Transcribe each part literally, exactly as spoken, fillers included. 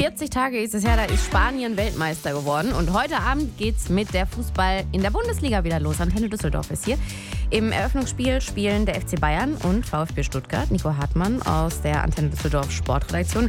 vierzig Tage ist es her, da ist Spanien Weltmeister geworden. Und heute Abend geht's mit der Fußball in der Bundesliga wieder los. Antenne Düsseldorf ist hier. Im Eröffnungsspiel spielen der F C Bayern und VfB Stuttgart. Nico Hartmann aus der Antenne Düsseldorf Sportredaktion.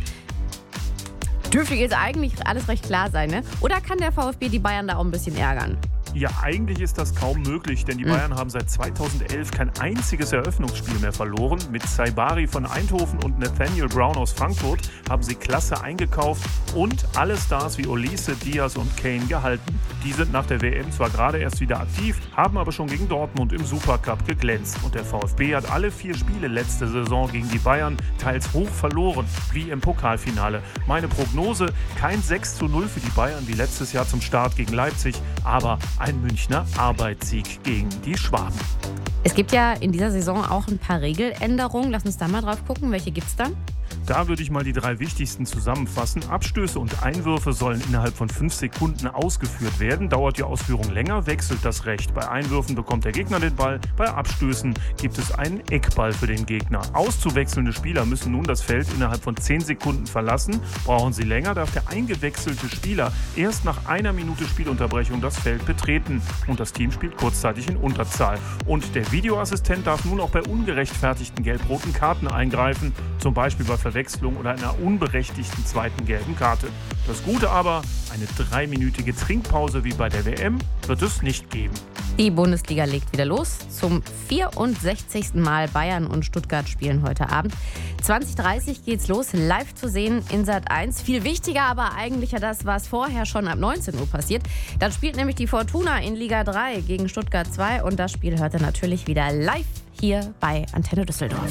Dürfte jetzt eigentlich alles recht klar sein, ne? Oder kann der VfB die Bayern da auch ein bisschen ärgern? Ja, eigentlich ist das kaum möglich, denn die Bayern haben seit zweitausendelf kein einziges Eröffnungsspiel mehr verloren. Mit Saibari von Eindhoven und Nathaniel Brown aus Frankfurt haben sie klasse eingekauft und alle Stars wie Olise, Diaz und Kane gehalten. Die sind nach der W M zwar gerade erst wieder aktiv, haben aber schon gegen Dortmund im Supercup geglänzt. Und der VfB hat alle vier Spiele letzte Saison gegen die Bayern teils hoch verloren, wie im Pokalfinale. Meine Prognose, kein sechs zu null für die Bayern wie letztes Jahr zum Start gegen Leipzig, aber ein Münchner Arbeitssieg gegen die Schwaben. Es gibt ja in dieser Saison auch ein paar Regeländerungen. Lass uns da mal drauf gucken. Welche gibt's da? Da würde ich mal die drei wichtigsten zusammenfassen. Abstöße und Einwürfe sollen innerhalb von fünf Sekunden ausgeführt werden. Dauert die Ausführung länger, wechselt das Recht. Bei Einwürfen bekommt der Gegner den Ball. Bei Abstößen gibt es einen Eckball für den Gegner. Auszuwechselnde Spieler müssen nun das Feld innerhalb von zehn Sekunden verlassen. Brauchen sie länger, darf der eingewechselte Spieler erst nach einer Minute Spielunterbrechung das Feld betreten. Und das Team spielt kurzzeitig in Unterzahl. Und der Videoassistent darf nun auch bei ungerechtfertigten gelb-roten Karten eingreifen. Zum Beispiel bei Verwechslung oder einer unberechtigten zweiten gelben Karte. Das Gute aber, eine dreiminütige Trinkpause wie bei der W M wird es nicht geben. Die Bundesliga legt wieder los. Zum vierundsechzigsten Mal Bayern und Stuttgart spielen heute Abend. zwanzig Uhr dreißig geht's los, live zu sehen in Sat eins. Viel wichtiger aber eigentlich ja das, was vorher schon ab neunzehn Uhr passiert. Dann spielt nämlich die Fortuna in Liga drei gegen Stuttgart zwei und das Spiel hört ihr natürlich wieder live hier bei Antenne Düsseldorf.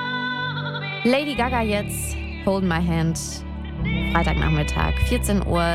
Lady Gaga jetzt, Hold My Hand, Freitagnachmittag, vierzehn Uhr.